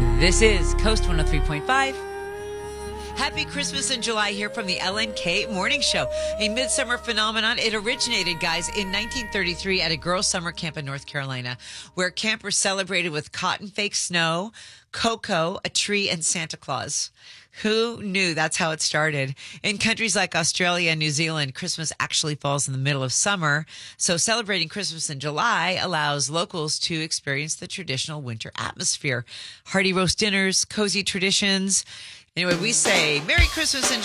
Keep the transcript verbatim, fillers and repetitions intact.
This is Coast one oh three point five. Happy Christmas in July here from the L N K Morning Show. A midsummer phenomenon. It originated, guys, in nineteen thirty-three at a girls' summer camp in North Carolina, where campers celebrated with cotton fake snow, cocoa, a tree, and Santa Claus. Who knew that's how it started? In countries like Australia and New Zealand, Christmas actually falls in the middle of summer. So celebrating Christmas in July allows locals to experience the traditional winter atmosphere. Hearty roast dinners, cozy traditions. Anyway, we say Merry Christmas in July.